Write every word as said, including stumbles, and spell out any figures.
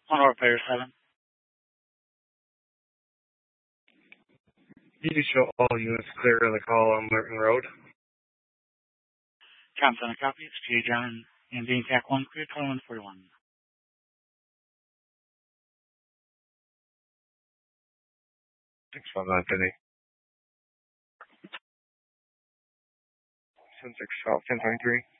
One over player seven. You show all units clear of the call on Merton Road. Count center copies. P A German and Dean Tac one clear twenty-one forty-one. six five nine Penny. seven six South ten twenty-three.